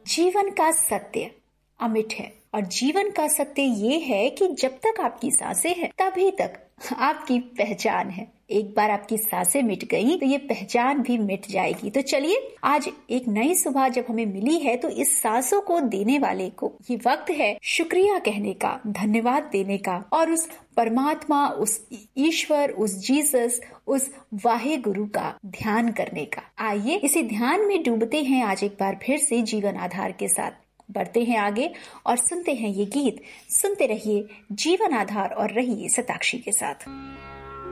जीवन का सत्य अमिट है और जीवन का सत्य ये है कि जब तक आपकी सांसें हैं तभी तक आपकी पहचान है। एक बार आपकी सांसें मिट गई तो ये पहचान भी मिट जाएगी। तो चलिए, आज एक नई सुबह जब हमें मिली है तो इस सांसों को देने वाले को ये वक्त है शुक्रिया कहने का, धन्यवाद देने का और उस परमात्मा, उस ईश्वर, उस जीसस, उस वाहे गुरु का ध्यान करने का। आइए इसी ध्यान में डूबते हैं आज एक बार फिर से जीवन आधार के साथ। बढ़ते हैं आगे और सुनते हैं ये गीत। सुनते रहिए जीवन आधार और रहिए सताक्षी के साथ।